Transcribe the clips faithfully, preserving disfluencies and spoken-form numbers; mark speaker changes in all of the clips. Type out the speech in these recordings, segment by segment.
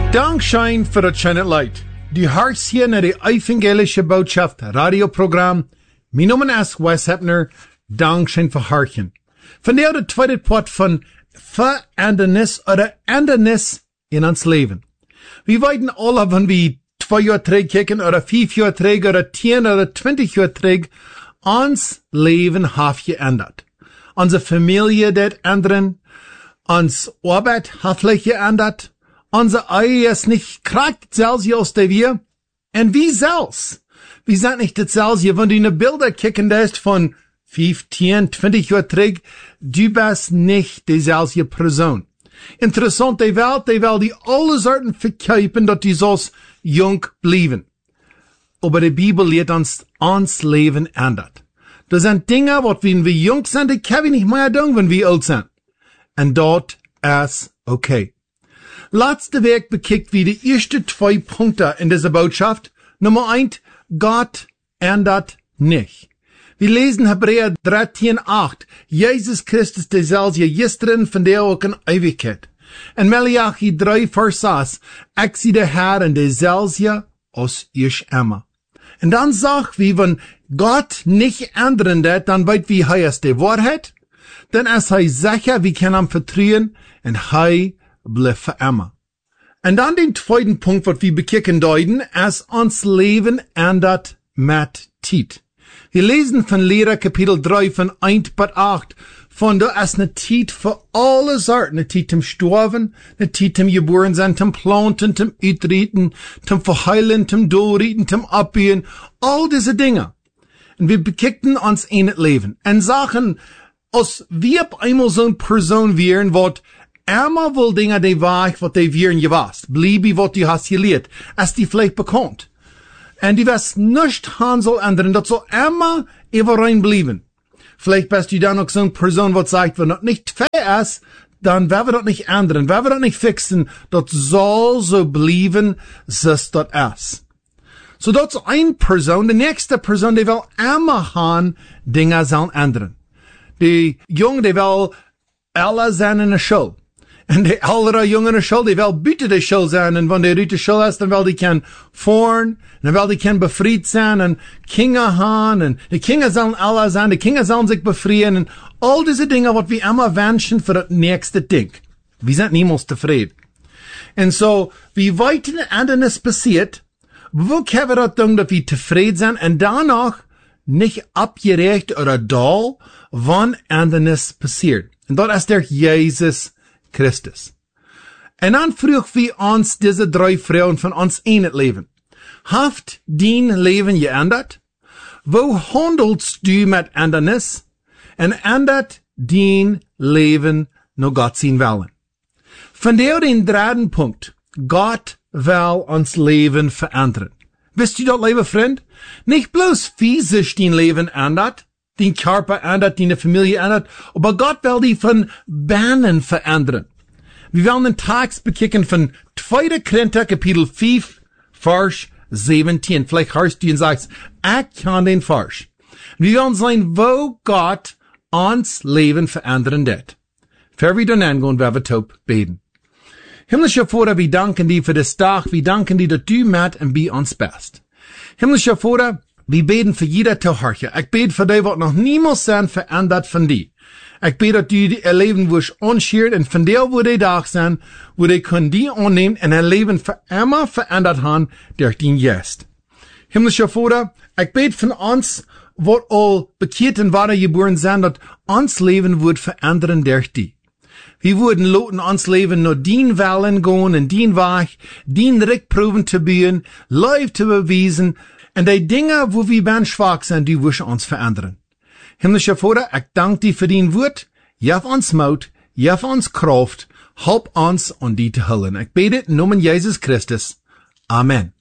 Speaker 1: Dankschein für das schöne Leid. Die Herz hier nach der evangelische Botschaft Radioprogramm. Mein Name ist Wes Heppner. Dankschein für Harchen. Von der der zweite Part von Verändernis oder Ändernis in uns Leben. Wir weiden alle, wenn wir zwei Jahre zurück kicken oder fünf Jahre zurück oder zehn oder zwanzig Jahre zurück, uns Leben hat geändert. Unsere Familie det ändern, uns Arbeit hat vielleicht geändert, unser Ei ist nicht krackt Celsius, der wir, und wie selbst. Wir sind nicht das Celsius, wenn du in die Bilder kicken lässt von fünfzehn, zwanzig Jahre zurück, du bist nicht die Celsius Person. Interessant, die Welt, die will die alle Sorten verkaufen, dass die so jung bleiben. Aber die Bibel lehrt uns, uns Leben ändert. Das sind Dinge, was wenn wir jung sind, die können wir nicht mehr tun, wenn wir alt sind. Und dort ist okay. Letzte Woche bekickt wir die ersten zwei Punkte in dieser Botschaft. Nummer eins, Gott ändert nicht. Wir lesen Hebräer dreizehn acht. Jesus Christus derselbe gestern, von der auch in Ewigkeit. In Malachi drei Vers sechs, ich sie der Herr in derselbe aus ich immer. Und dann sagt wie, wenn Gott nicht ändern wird, dann weit wie er ist die Wahrheit, dann ist er sicher, wir können ihm vertrauen, und er bleibt für immer. Und dann den zweiten Punkt, was wir bekicken deuten, ist uns Leben ändert mit Zeit. Wir lesen von Lehrer Kapitel drei von eins bis acht, von da ist eine Zeit für alle Sorten, eine Zeit zum Sterben, eine Zeit zum Geboren sein, zum Planten, zum Uitrieten, zum Verheilen, zum Dorrieten, zum Abbiehen, all diese Dinge. Und wir bekickten uns in das Leben und sagen, als wir auf einmal so eine Person wären, wat einmal will Dinge, die wahr, was die wären gewasst, bliebe, was du hast gelehrt, als die vielleicht bekommt. Und die wirst nicht Hansel ändern, das soll immer überein bleiben. Vielleicht bist du dann noch so eine Person, die sagt, wenn das nicht fair ist, dann werden wir das nicht ändern, werden wir das nicht fixen, das soll so bleiben, wie es das ist. So, das ist eine Person, die nächste Person, die will immer haben, Dinge sollen ändern. Die Jungen, die will alle sein in der Schule. Und die ältere Jungen in der Schule, die will bitte die Schule sein. Und wenn die Rüte Schule ist, dann will die kein fahren, dann will die kein befreit sein, und Kinder haben, und die Kinder sollen alle sein, die Kinder sollen sich befreien, und all diese Dinge, was wir immer wünschen für das nächste Ding. Wir sind niemals zufrieden. Und so, wie weit ein Ändernis passiert, wo können wir das tun, dass wir zufrieden sind, und danach nicht abgerecht oder doll, wann Ändernis passiert. Und das ist der Jesus Christus. Und dann frug wir uns diese drei Frauen von uns in het Leben. Haft dein Leben geändert? Wo handelst du mit Ändernis? Und ändert dein Leben nur Gott sein Willen? Von der den dritten Punkt. Gott will uns Leben verändern. Wisst du das, liebe Freund? Nicht bloß physisch dein Leben ändert, dein Körper ändert, deine Familie ändert, aber Gott will die von Bahnen verändern. Wir wollen den Text bekicken von zweiter Korinther, Kapitel fünf, Vers siebzehn. Vielleicht hörst du und sagst, ich kann den Vers. Wir wollen sehen, wo Gott uns Leben verändern wird. Für wir dann angehen, werden wir taub beten. Himmlischer Vater, wir danken dir für das Tag, wir danken dir, dass du mit und bei uns bist. Himmlischer Vater, wir beten für jeder Zuhörer. Ich bete für die, was noch niemals sind, verändert von dir. Ich bete, dass du ihr Leben wirst unschert und von der, wo die da sind, wo die können die annehmen und ihr Leben für immer verändert haben, durch den Geist. Himmlischer Vater, ich bete von uns, was all bekehrt und weitergeboren sind, dass uns Leben wird verändern durch die. Wir würden loten uns Leben nur den Wellen gehen und den Weg, den Rückproben zu bieten, live zu beweisen, und die Dinge, wo wir ben schwach sind, die wirst uns verändern. Himmlischer Vater, ich danke dir für dein Wort. Gib uns Mut, gib uns Kraft, help uns, um die zu hullen. Ich bete im Namen Jesus Christus. Amen.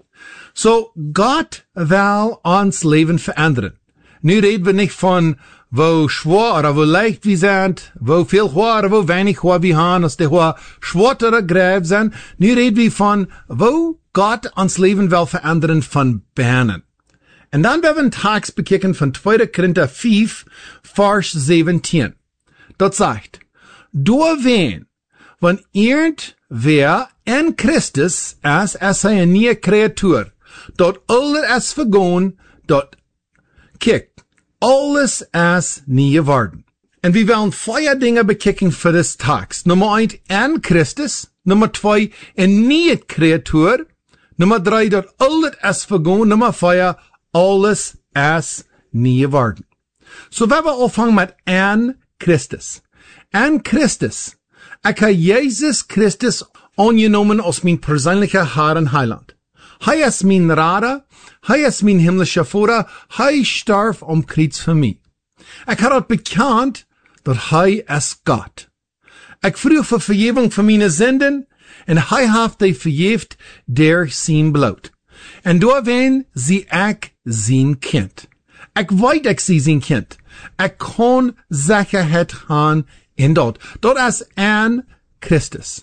Speaker 1: So, Gott will uns Leben verändern. Nu reden wir nicht von, wo schwer oder wo leicht wir sind, wo viel schwer oder wo wenig schwer wir haben, als die schwer schwer oder gräb sind. Nu reden wir von, wo Gott uns Leben will verändern von Bahnen. Und dann werden wir einen Text bekicken von zweiter Korinther fünf, Vers siebzehn. Dort sagt, durch wen, wenn irgend wer en Christus as as hy een nieuwe creatuur, dat ouder as vergaan, dat kijk, alles as nieuwe worden. En we willen vier dingen bekijken voor this tekst. Nummer één, en Christus. Nummer twee, een nieuwe creatuur. Nummer drie, dat ouder as vergaan. Nummer vier, alles as nieuwe worden. So we hebben opvangen met en Christus. En Christus. Ik heb Jezus Christus aangenomen als mijn persoonlijke Heer en Heiland. Hij is mijn Rader, hij is mijn himmlische Vader, hij starf om kruis voor mij. Ik heb het bekend dat hij is God. Ik vroeg voor vergeving voor mijn zinden en hij heeft die vergeeft door zijn bloed. En doorheen zie ik zijn kind. Ik weet ik zie zijn kind. Ik kan zekerheid gaan in dat. Dat is aan Christus.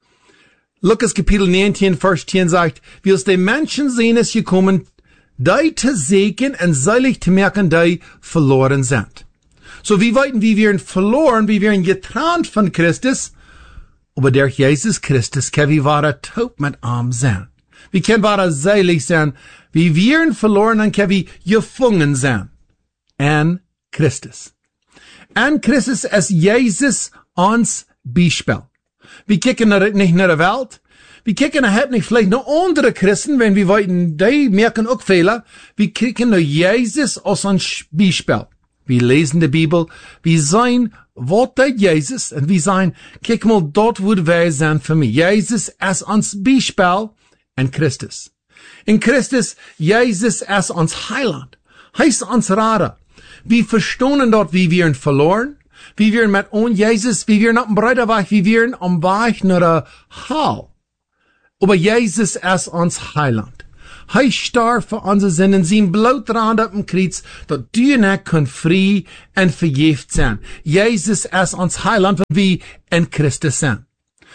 Speaker 1: Lukas Kapitel negentien, Vers tien sagt, wie aus den Menschen sehen ist gekommen, die zu segnen und selig zu merken, die verloren sind. So wie weiten, wie wir verloren, wie wir getrennt von Christus, aber durch Jesus Christus können wir wahre taub mit arm sein. Wir können wahre selig sein, wie wir verloren, dann können wir gefangen sein. An Christus. An Christus ist Jesus uns Beispiel. Wir kicken nicht nach der Welt. Wir kicken halt nicht vielleicht noch andere Christen, wenn wir wollten, die merken auch Fehler. Wir kicken nur Jesus als uns Beispiel. Wir lesen die Bibel. Wir sehen, was der Jesus, und wir sagen, kick mal, dort würde wir sein für mich. Jesus ist uns Beispiel in Christus. In Christus, Jesus ist uns Heiland. Heißt uns Rader. Wir verstehen dort, wie wir verloren. Wie wir mit on Jesus, wie wir nach dem Breiterweg, wie wir am Weg nach der Hall. Aber Jesus ist uns Heiland. Hij starb für unsere Sünden, sein Blut rann auf dem Kreuz, dat du und ich können frei und vergeft sein. Jesus ist uns Heiland, wenn wir in Christus sind.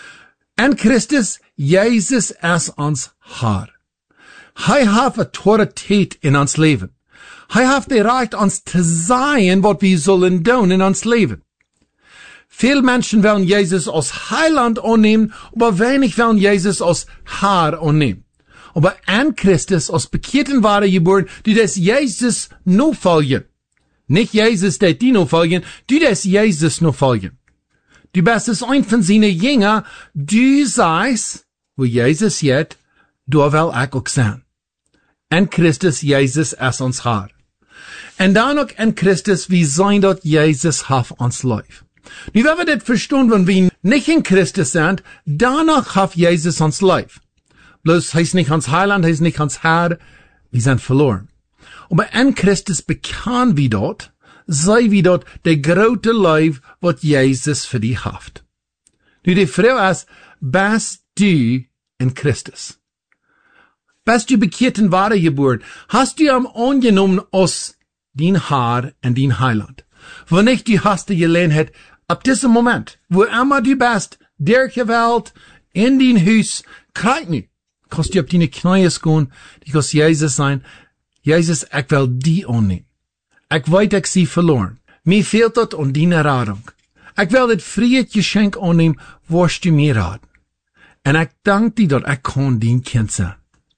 Speaker 1: In Christus, Jesus ist uns Herr. Hij hat Autorität in uns Leben. Hij hat die Recht, uns zu sagen, was wir sollen tun in uns Leben. Viele Menschen wollen Jesus als Heiland annehmen, aber wenig wollen Jesus als Herr annehmen. Aber an Christus als bekehrten wahre geboren, die das Jesus nur folgen. Nicht Jesus, der die nur folgen, die das Jesus nur folgen. Du bist es ein von seinen Jüngern, du sagst, wo Jesus jetzt, du will ich auch sein. An Christus, Jesus ist uns Herr. Und dann auch an Christus, wie sein dort Jesus hat uns lief. Nu, wenn wir das verstehen, wenn wir nicht in Christus sind, danach hat Jesus uns lief. Bloß heißt nicht uns Heiland, heißt nicht uns Herr, wir sind verloren. Aber in Christus bekannt wir dort, sei wie dort der große Life, was Jesus für dich hat. Nu, die Frage ist, bist du in Christus? Bist du bekehrt und wahre geboren? Hast du ihm angenommen als dein Herr und dein Heiland? Wenn nicht, du hast die Gelegenheit, ab diesem Moment, wo immer du bist, der Welt, in dein Haus, krieg nicht. Kannst du auf deine Knie gehen, die kannst Jesus sein. Jesus, ich will die annehmen. Ich weiß, ich sie verloren. Mir fehlt das an deine Radung. Ich will das freie Geschenk annehmen, was du mir raten. Und ich danke dir, dass ich kann dein Kind sein.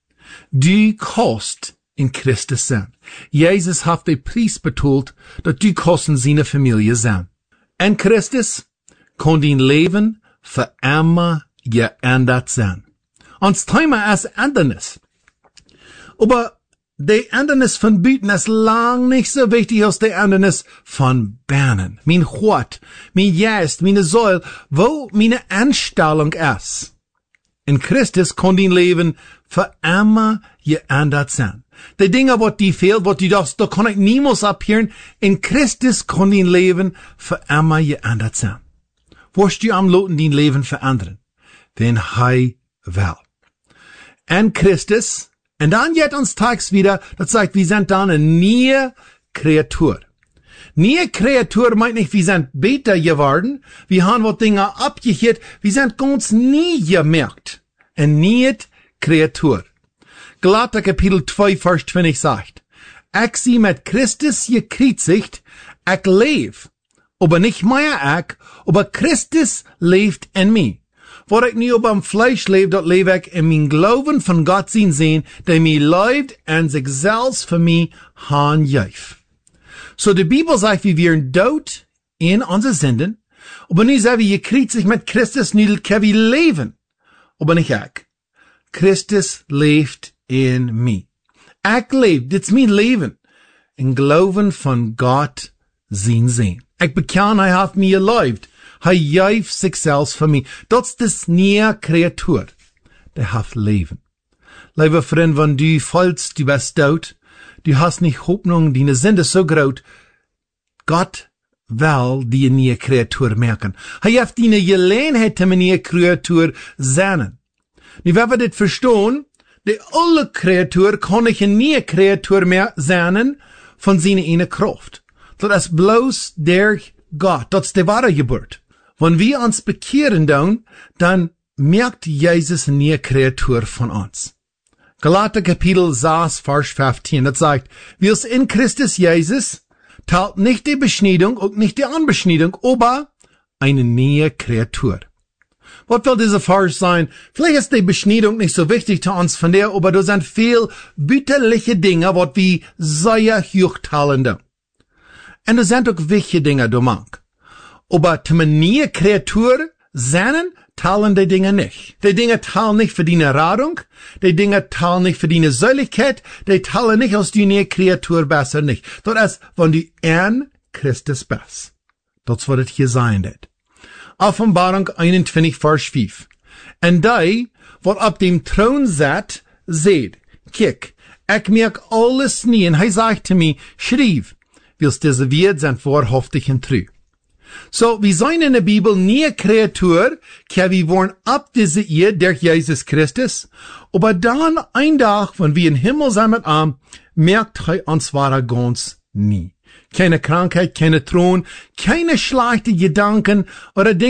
Speaker 1: Du kannst in Christus sein. Jesus hat den Preis betont, dass du kannst in seine Familie sein. In Christus kann dein Leben für immer geändert sein. Ons Thema ist Ändernis. Aber die Ändernis von Büten ist lang nicht so wichtig als die Ändernis von Bernen. Mein Gott, mein Geist, meine Säule, wo meine Einstellung ist. In Christus kann dein Leben für immer geändert sein. Die Dinge, was dir fehlt, was du das, da kann ich niemals abhören. In Christus kann dein Leben für immer geändert sein. Wirst du am Loten dein Leben verändern? Wenn Hij will. In Christus, und dann geht uns tags wieder, das sagt, wir sind dann eine neue Kreatur. Neue Kreatur meint nicht, wir sind besser geworden, wir haben was Dinge abgehört, wir sind ganz nie gemerkt. Eine neue Kreatur. Galater Kapitel zwei, Vers zwanzig sagt, ich sie mit Christus gekreuzigt, ich lebe, aber nicht mehr ich, aber Christus lebt in mir. Wat ik nu op am Fleisch leef, dat leef ik in mijn Glauben van Gott zien sehen, der mir leeft en zich zelfs voor mij haan geeft. So de Bibel sagt, wie wir dood in onze zinden, aber nu sagen wir, je kriegt sich mit Christus, nu kan wir leven. Aber nicht ich. Christus leeft in mij. Ik leef, dit is mijn leven. In Glauben van Gott zien sehen. Ik beken, hij heeft mij geleefd. Hij geeft zichzelf voor mij. Dat is des nieuwe creatuur. Der heeft leven. Lieve vriend, wenn du vollst, du bist dood, du hast nicht Hoffnung, deine Sünde so groot. Gott will die nieuwe creatuur merken. Hij heeft die gelegenheid om een nieuwe creatuur zijn. Nu, wenn wir dit verstaan, de alle creatuur kan niet een nieuwe creatuur meer zijn van zijn ene kracht. Dat is bloos der Gott. Dat is de wahre Geburt. Wenn wir uns bekehren doen, dann merkt Jesus eine neue Kreatur von uns. Galater Kapitel sechs, Vers fünfzehn, das sagt, wir es in Christus Jesus teilt nicht die Beschneidung und nicht die Anbeschneidung, aber eine neue Kreatur. Was will dieser Vers sein? Vielleicht ist die Beschneidung nicht so wichtig zu uns von der, aber da sind viel bütterliche Dinge, was wir sehr hochteilen. Und da sind auch wichtige Dinge, du mag. Aber zu einer neuen Kreatur sein, teilen die Dinge nicht. Die Dinge teilen nicht für deine Radung, die Dinge teilen nicht für deine Säuligkeit, die teilen nicht aus die neue Kreatur besser nicht. Das ist, wenn du in Christus bist. Das ist, was es hier sein wird. Offenbarung einundzwanzig, Vers fünf. Und die, was auf dem Thron sitzt, seht, kiek, ich merk alles nie, und er sagt zu mir, schrieb, willst diese Wert sind wahrhaftig und treu. So, wir sind in der Bibel nie Kreatur, die wir waren ab diese Erde durch Jesus Christus, aber dann ein Tag, wenn wir im Himmel sind mit ihm, merkt er uns wahre ganz nie. Keine Krankheit, keine Thron, keine schlechte Gedanken oder Dinge,